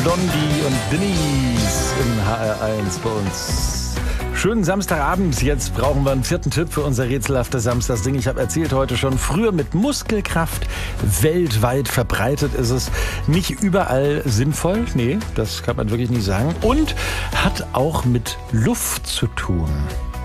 Blondie und Denise in HR1 bei uns. Schönen Samstagabend. Jetzt brauchen wir einen vierten Tipp für unser rätselhaftes Samstagsding. Ich habe erzählt heute schon, früher mit Muskelkraft. Weltweit verbreitet ist es. Nicht überall sinnvoll. Nee, das kann man wirklich nicht sagen. Und hat auch mit Luft zu tun.